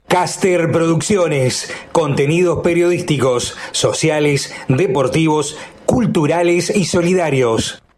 Caster Producciones, contenidos periodísticos, sociales, deportivos, culturales y solidarios.